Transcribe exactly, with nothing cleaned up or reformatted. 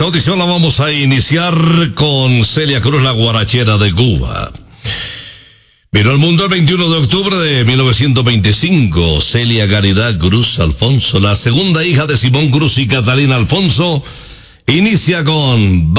esta audición la vamos a iniciar con Celia Cruz, la guarachera de Cuba. Vino al mundo el veintiuno de octubre de mil novecientos veinticinco, Celia Caridad Cruz Alfonso, la segunda hija de Simón Cruz y Catalina Alfonso, inicia con